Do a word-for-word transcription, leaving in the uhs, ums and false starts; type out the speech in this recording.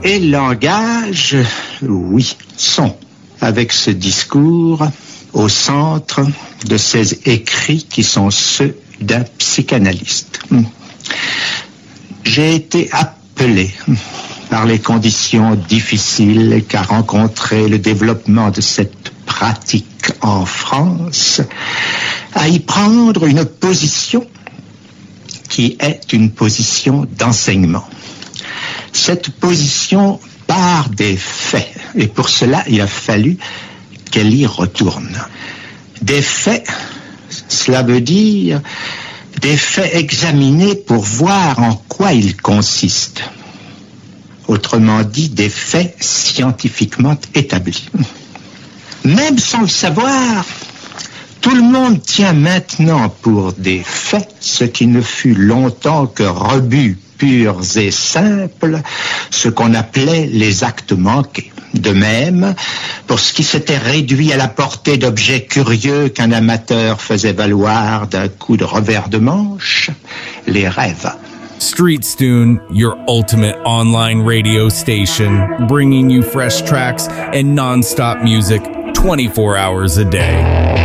Et le langage, oui, sont, avec ce discours, au centre de ces écrits qui sont ceux d'un psychanalyste. J'ai été appelé par les conditions difficiles qu'a rencontré le développement de cette pratique en France à y prendre une position qui est une position d'enseignement. Cette position part des faits, et pour cela, il a fallu qu'elle y retourne. Des faits, cela veut dire des faits examinés pour voir en quoi ils consistent. Autrement dit, des faits scientifiquement établis. Même sans le savoir, tout le monde tient maintenant pour des faits ce qui ne fut longtemps que rebuts purs et simples, ce qu'on appelait les actes manqués. De même, pour ce qui s'était réduit à la portée d'objets curieux qu'un amateur faisait valoir d'un coup de revers de manche, les rêves. StreetStune, your ultimate online radio station, bringing you fresh tracks and non-stop music twenty-four hours a day.